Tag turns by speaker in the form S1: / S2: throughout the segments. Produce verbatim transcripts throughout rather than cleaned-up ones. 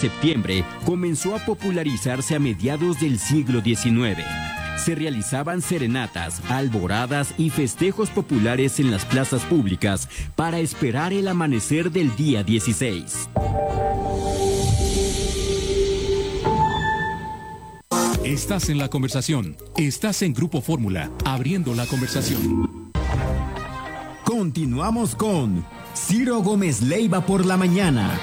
S1: septiembre comenzó a popularizarse a mediados del siglo diecinueve. Se realizaban serenatas, alboradas y festejos populares en las plazas públicas para esperar el amanecer del día dieciséis.
S2: Estás en la conversación. Estás en Grupo Fórmula, abriendo la conversación.
S1: Continuamos con Ciro Gómez Leiva por la mañana.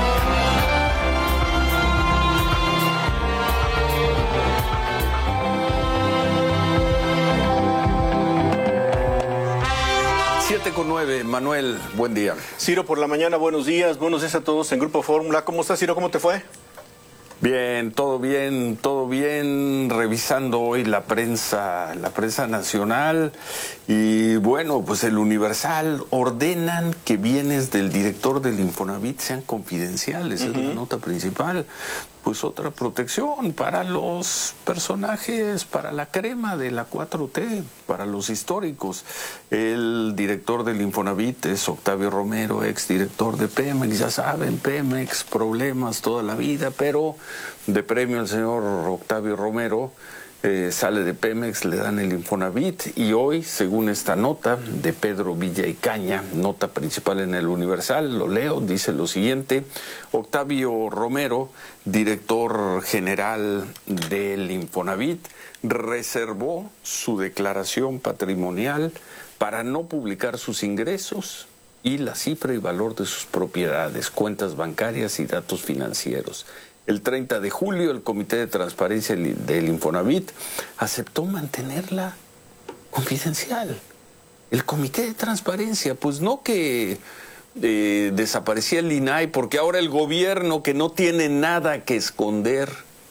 S3: siete con nueve, Manuel, buen día.
S4: Ciro, por la mañana, buenos días, buenos días a todos en Grupo Fórmula. ¿Cómo estás, Ciro? ¿Cómo te fue?
S3: Bien, todo bien, todo bien, revisando hoy la prensa, la prensa nacional y bueno, pues el Universal ordenan que bienes del director del Infonavit sean confidenciales, uh-huh. Es la nota principal. Pues otra protección para los personajes, para la crema de la cuatro T, para los históricos. El director del Infonavit es Octavio Romero, exdirector de Pemex. Ya saben, Pemex, problemas toda la vida, pero de premio al señor Octavio Romero, eh, sale de Pemex, le dan el Infonavit y hoy, según esta nota de Pedro Villaicaña, nota principal en el Universal, lo leo, dice lo siguiente: Octavio Romero, director general del Infonavit, reservó su declaración patrimonial para no publicar sus ingresos y la cifra y valor de sus propiedades, cuentas bancarias y datos financieros. El treinta de julio, el Comité de Transparencia del Infonavit aceptó mantenerla confidencial. El Comité de Transparencia, pues no que eh, desaparecía el I N A I, porque ahora el gobierno, que no tiene nada que esconder,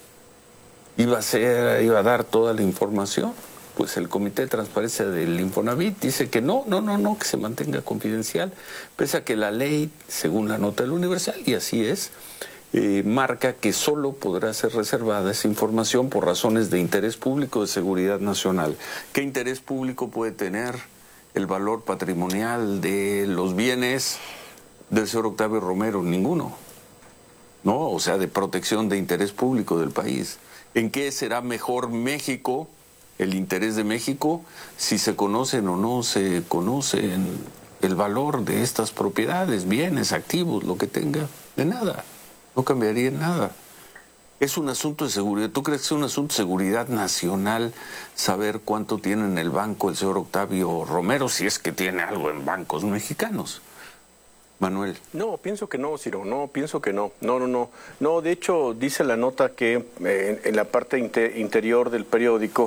S3: iba a ser, iba a dar toda la información. Pues el Comité de Transparencia del Infonavit dice que no, no, no, no, que se mantenga confidencial, pese a que la ley, según la nota del Universal, y así es, Eh, marca que solo podrá ser reservada esa información por razones de interés público, de seguridad nacional. ¿Qué interés público puede tener el valor patrimonial de los bienes del señor Octavio Romero? Ninguno, ¿no? O sea, de protección de interés público del país. ¿En qué será mejor México, el interés de México, si se conocen o no se conocen el valor de estas propiedades, bienes, activos, lo que tenga? De nada. No cambiaría nada. Es un asunto de seguridad. ¿Tú crees que es un asunto de seguridad nacional saber cuánto tiene en el banco el señor Octavio Romero, si es que tiene algo en bancos mexicanos? Manuel.
S4: No, pienso que no, Ciro, no, pienso que no. No, no, no. No, de hecho, dice la nota que eh, en la parte inter interior del periódico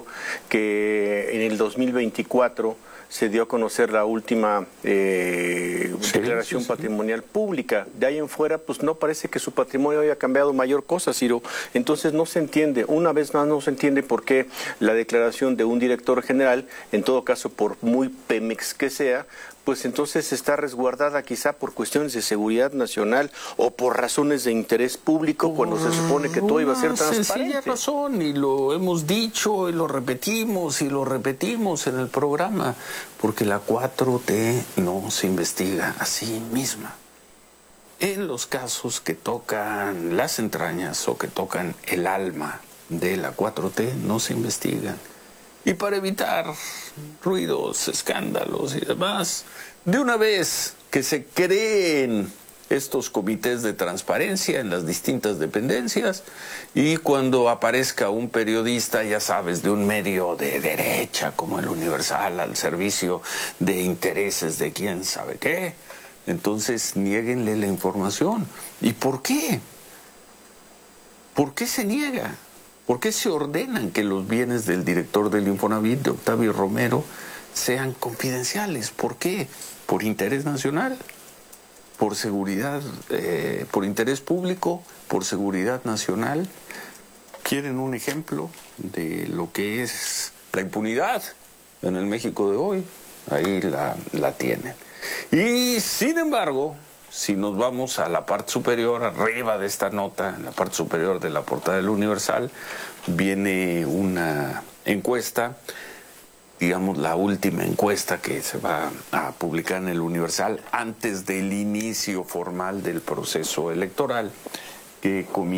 S4: que en el dos mil veinticuatro se dio a conocer la última eh, sí, declaración sí, sí. patrimonial pública. De ahí en fuera, pues no parece que su patrimonio haya cambiado mayor cosa, Ciro. Entonces no se entiende, una vez más no se entiende por qué la declaración de un director general, en todo caso por muy Pemex que sea, pues entonces está resguardada quizá por cuestiones de seguridad nacional o por razones de interés público, por cuando se supone que todo iba a ser transparente.
S3: Sencilla razón, y lo hemos dicho y lo repetimos y lo repetimos en el programa, porque la cuatro T no se investiga a sí misma. En los casos que tocan las entrañas o que tocan el alma de la cuatro T, no se investigan. Y para evitar ruidos, escándalos y demás, de una vez que se creen estos comités de transparencia en las distintas dependencias, y cuando aparezca un periodista, ya sabes, de un medio de derecha como el Universal, al servicio de intereses de quién sabe qué, entonces niéguenle la información. ¿Y por qué? ¿Por qué se niega? ¿Por qué se ordenan que los bienes del director del Infonavit, de Octavio Romero, sean confidenciales? ¿Por qué? ¿Por interés nacional? ¿Por seguridad? Eh, ¿Por interés público? ¿Por seguridad nacional? ¿Quieren un ejemplo de lo que es la impunidad en el México de hoy? Ahí la, la tienen. Y sin embargo, si nos vamos a la parte superior, arriba de esta nota, en la parte superior de la portada del Universal, viene una encuesta, digamos la última encuesta que se va a publicar en el Universal antes del inicio formal del proceso electoral, que comienza